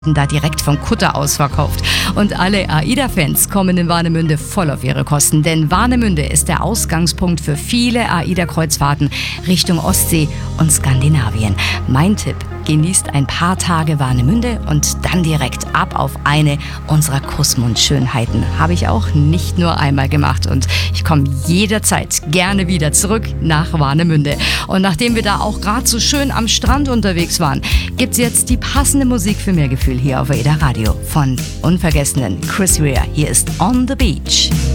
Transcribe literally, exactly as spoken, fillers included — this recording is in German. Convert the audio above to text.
da direkt vom Kutter ausverkauft. Und alle AIDA-Fans kommen in Warnemünde voll auf ihre Kosten, denn Warnemünde ist der Ausgangspunkt für viele AIDA-Kreuzfahrten Richtung Ostsee und Skandinavien. Mein Tipp: genießt ein paar Tage Warnemünde und dann direkt ab auf eine unserer Kussmund-Schönheiten. Habe ich auch nicht nur einmal gemacht und ich komme jederzeit gerne wieder zurück nach Warnemünde. Und nachdem wir da auch gerade so schön am Strand unterwegs waren, gibt's jetzt die passende Musik für mehr Gefühl hier auf AIDA Radio von unvergessenen Chris Rea. Hier ist On the Beach.